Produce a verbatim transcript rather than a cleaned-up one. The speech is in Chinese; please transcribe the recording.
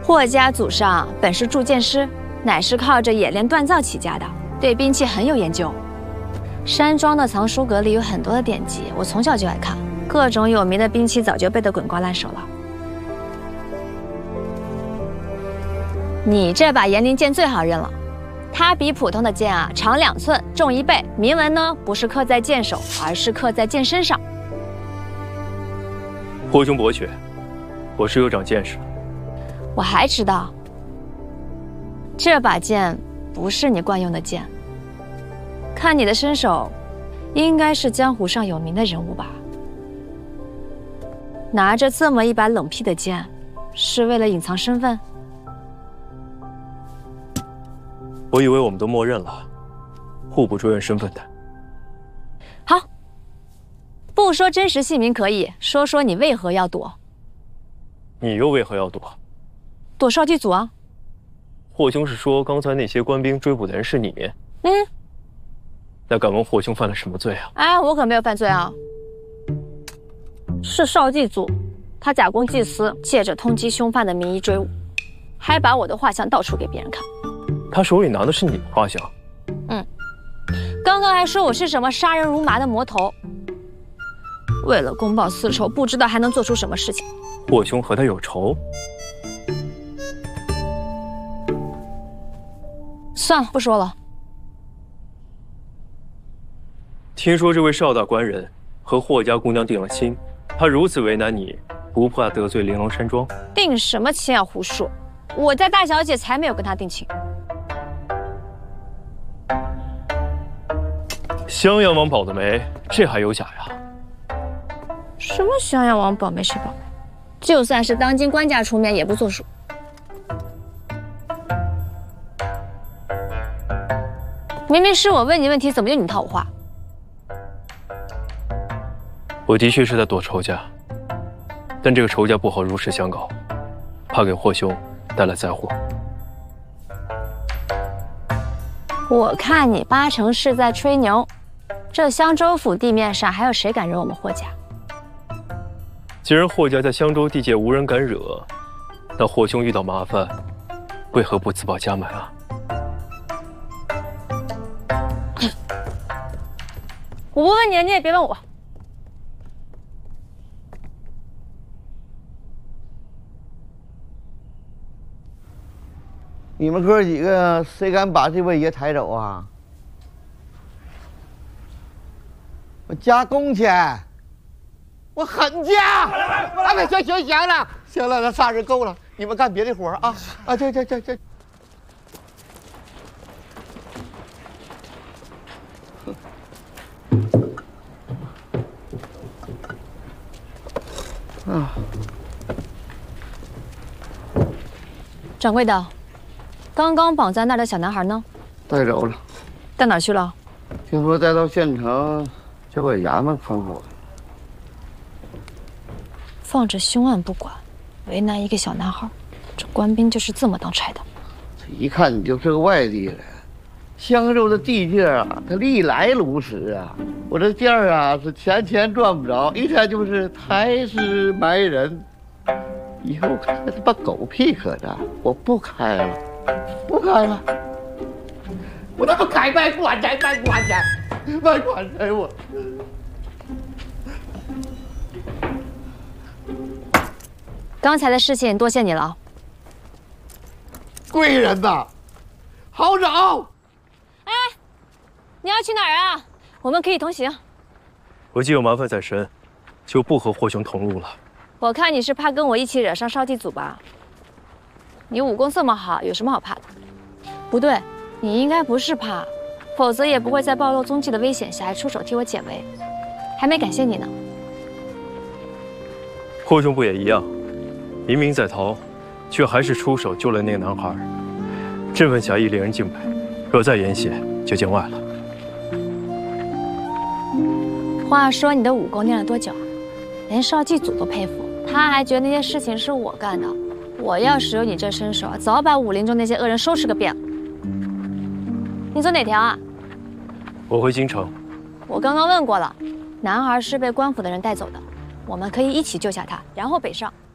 霍家祖上本是铸剑师，乃是靠着冶炼锻造起家的，对兵器很有研究。山庄的藏书阁里有很多的典籍，我从小就爱看，各种有名的兵器早就背得滚瓜烂熟了。你这把炎灵剑最好认了，它比普通的剑啊长两寸，重一倍，铭文呢不是刻在剑首，而是刻在剑身上。 霍兄博学，我是有长见识。 我还知道，这把剑不是你惯用的剑。看你的身手，应该是江湖上有名的人物吧？拿着这么一把冷僻的剑，是为了隐藏身份？ 我以为我们都默认了，互不追问身份的。 好，不说真实姓名可以，说说你为何要躲？ 你又为何要躲？ 躲少祭祖啊！ 霍兄是说刚才那些官兵追捕的人是你？ 嗯。 那敢问霍兄犯了什么罪啊？ 哎，我可没有犯罪啊！是少祭祖，他假公济私，借着通缉凶犯的名义追我，还把我的画像到处给别人看。 他手里拿的是你的画像？ 嗯，刚刚还说我是什么杀人如麻的魔头，为了公报私仇，不知道还能做出什么事情。 霍兄和他有仇？ 算了，不说了。 听说这位邵大官人和霍家姑娘定了亲，他如此为难你，不怕得罪玲珑山庄？ 定什么亲啊，胡说！我家大小姐才没有跟他定亲。 襄阳王保的媒，这还有假呀？ 什么襄阳王保媒谁保媒？就算是当今官家出面，也不作数。明明是我问你问题，怎么就你套我话？ 我的确是在躲仇家，但这个仇家不好如实相告，怕给霍兄带来灾祸。 我看你八成是在吹牛。这襄州府地面上还有谁敢惹我们霍家？ 既然霍家在襄州地界无人敢惹，那霍兄遇到麻烦，为何不自报家门啊？ 我不问你，你也别问我。 你们哥几个谁敢把这位爷抬走啊？我加工钱，我狠加！哎，别行行行了，行了，那仨人够了，你们干别的活啊！啊，这这这这。啊！ 掌柜的，刚刚绑在那儿的小男孩呢？ 带走了。 带哪儿去了？ 听说带到县城，交给衙门看管。 放着凶案不管，为难一个小男孩，这官兵就是这么当差的。 这一看你就是个外地人。襄州的地界啊，它历来如此啊。我这店儿啊是钱钱赚不着，一天就是抬尸埋人。以后开他妈狗屁可占，我不开了，不开了。我他妈开卖棺材，卖棺材，卖棺材我。 刚才的事情多谢你了。 贵人呐，好找。 哎，你要去哪儿啊？我们可以同行。 我既有麻烦在身，就不和霍兄同路了。 我看你是怕跟我一起惹上少祭祖吧？你武功这么好，有什么好怕的？不对，你应该不是怕，否则也不会在暴露踪迹的危险下还出手替我解围。还没感谢你呢。 霍兄不也一样？明明在逃，却还是出手救了那个男孩，这份侠义令人敬佩。若再言谢，就见外了。 话说你的武功练了多久啊？连少祭祖都佩服，他还觉得那些事情是我干的。我要是有你这身手，早把武林中那些恶人收拾个遍了。你走哪条啊？ 我回京城。 我刚刚问过了，男孩是被官府的人带走的，我们可以一起救下他，然后北上。